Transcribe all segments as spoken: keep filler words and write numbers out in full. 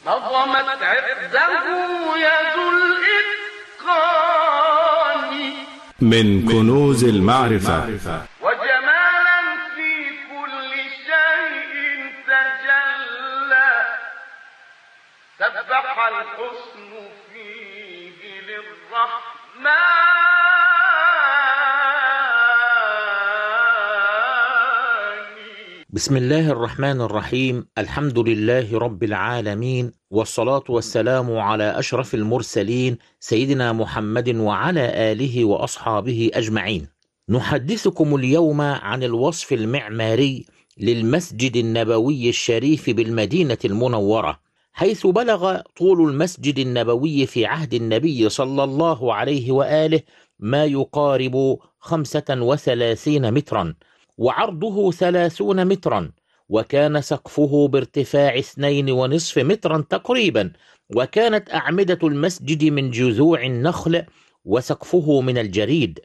نظمت عقده يد الإتقان من كنوز المعرفة وجمالا في كل شيء تجلى سبح الحسن فيه للرحمن. بسم الله الرحمن الرحيم. الحمد لله رب العالمين، والصلاة والسلام على أشرف المرسلين سيدنا محمد وعلى آله وأصحابه أجمعين. نحدثكم اليوم عن الوصف المعماري للمسجد النبوي الشريف بالمدينة المنورة، حيث بلغ طول المسجد النبوي في عهد النبي صلى الله عليه وآله ما يقارب خمسة وثلاثين مترا، وعرضه ثلاثون مترا، وكان سقفه بارتفاع اثنين ونصف مترا تقريبا، وكانت أعمدة المسجد من جذوع النخل، وسقفه من الجريد،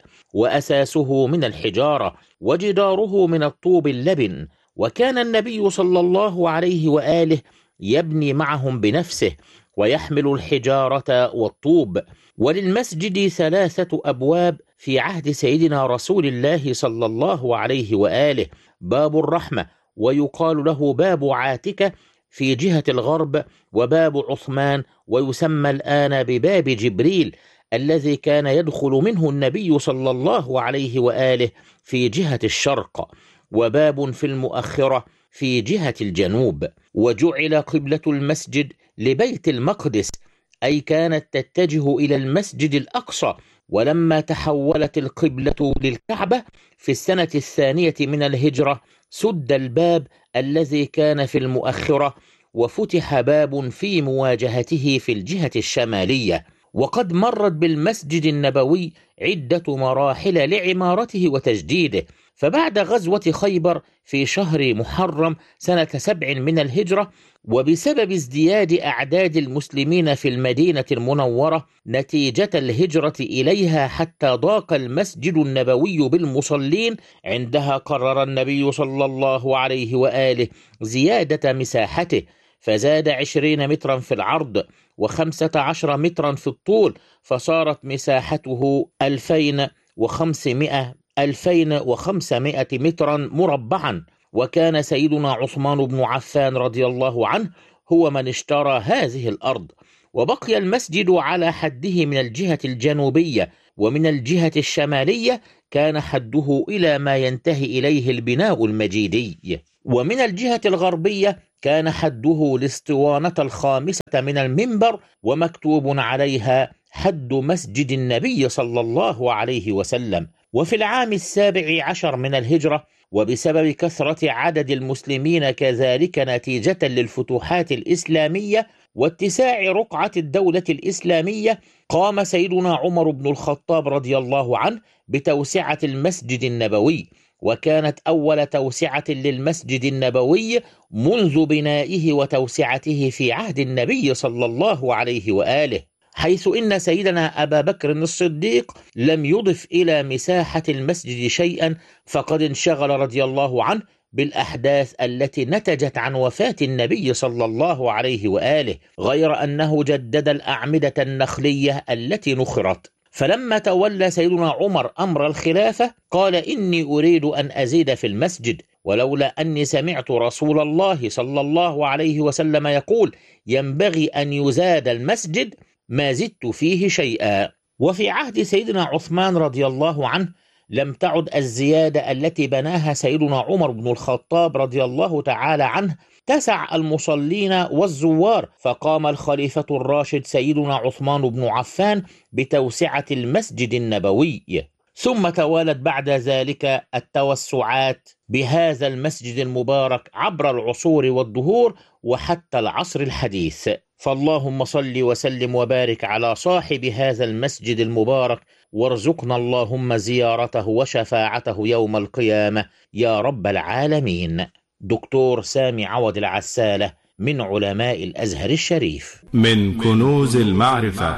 وأساسه من الحجارة، وجداره من الطوب اللبن. وكان النبي صلى الله عليه وآله يبني معهم بنفسه ويحمل الحجارة والطوب. وللمسجد ثلاثة أبواب في عهد سيدنا رسول الله صلى الله عليه وآله: باب الرحمة، ويقال له باب عاتكة في جهة الغرب، وباب عثمان، ويسمى الآن بباب جبريل الذي كان يدخل منه النبي صلى الله عليه وآله في جهة الشرق، وباب في المؤخرة في جهة الجنوب. وجعل قبلة المسجد لبيت المقدس، أي كانت تتجه إلى المسجد الأقصى. ولما تحولت القبلة للكعبة في السنة الثانية من الهجرة، سد الباب الذي كان في المؤخرة، وفتح باب في مواجهته في الجهة الشمالية. وقد مرت بالمسجد النبوي عدة مراحل لعمارته وتجديده. فبعد غزوة خيبر في شهر محرم سنة سبع من الهجرة، وبسبب ازدياد أعداد المسلمين في المدينة المنورة نتيجة الهجرة إليها حتى ضاق المسجد النبوي بالمصلين، عندها قرر النبي صلى الله عليه وآله زيادة مساحته، فزاد عشرين مترا في العرض وخمسة عشر مترا في الطول، فصارت مساحته ألفين وخمسمائة ألفين وخمسمائة مترا مربعا. وكان سيدنا عثمان بن عفان رضي الله عنه هو من اشترى هذه الأرض. وبقي المسجد على حده من الجهة الجنوبية، ومن الجهة الشمالية كان حده إلى ما ينتهي إليه البناء المجيدي، ومن الجهة الغربية كان حده الاسطوانة الخامسة من المنبر، ومكتوب عليها حد مسجد النبي صلى الله عليه وسلم. وفي العام السابع عشر من الهجرة، وبسبب كثرة عدد المسلمين كذلك نتيجة للفتوحات الإسلامية واتساع رقعة الدولة الإسلامية، قام سيدنا عمر بن الخطاب رضي الله عنه بتوسعة المسجد النبوي، وكانت أول توسعة للمسجد النبوي منذ بنائه وتوسعته في عهد النبي صلى الله عليه وآله، حيث إن سيدنا أبا بكر الصديق لم يضف إلى مساحة المسجد شيئا، فقد انشغل رضي الله عنه بالأحداث التي نتجت عن وفاة النبي صلى الله عليه وآله، غير أنه جدد الأعمدة النخلية التي نخرت. فلما تولى سيدنا عمر أمر الخلافة قال: إني أريد أن أزيد في المسجد، ولولا أني سمعت رسول الله صلى الله عليه وسلم يقول ينبغي أن يزاد المسجد ما زدت فيه شيئا. وفي عهد سيدنا عثمان رضي الله عنه لم تعد الزيادة التي بناها سيدنا عمر بن الخطاب رضي الله تعالى عنه تسع المصلين والزوار، فقام الخليفة الراشد سيدنا عثمان بن عفان بتوسعة المسجد النبوي. ثم توالت بعد ذلك التوسعات بهذا المسجد المبارك عبر العصور والدهور وحتى العصر الحديث. فاللهم صل وسلم وبارك على صاحب هذا المسجد المبارك، وارزقنا اللهم زيارته وشفاعته يوم القيامة يا رب العالمين. دكتور سامي عوض العسالة من علماء الأزهر الشريف. من كنوز المعرفة،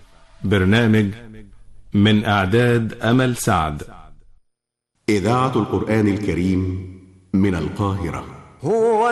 برنامج من إعداد أمل سعد. إذاعة القرآن الكريم من القاهرة. هو